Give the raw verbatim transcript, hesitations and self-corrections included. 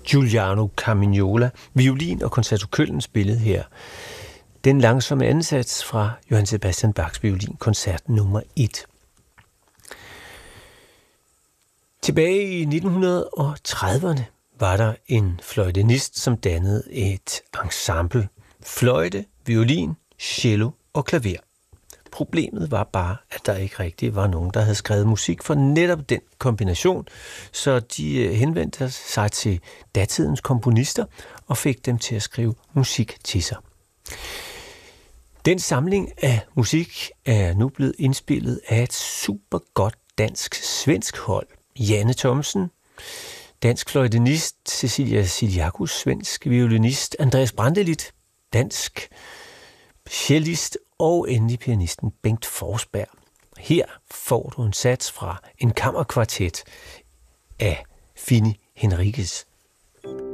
Giuliano Carmignola, violin og concerto Köln spillet her. Den langsomme ansats fra Johann Sebastian Bachs violinkoncert nummer et. Tilbage i nitten trediverne var der en fløjtenist, som dannede et ensemble. Fløjte, violin, cello og klaver. Problemet var bare, at der ikke rigtig var nogen, der havde skrevet musik for netop den kombination, så de henvendte sig til datidens komponister og fik dem til at skrive musik til sig. Den samling af musik er nu blevet indspillet af et super godt dansk-svensk hold. Janne Thomsen, dansk fløjtenist, Cecilia Siliakus, svensk violinist, Andreas Brandelit, dansk cellist og endelig pianisten Bengt Forsberg. Her får du en sats fra en kammerkvartet af Fini Henriques.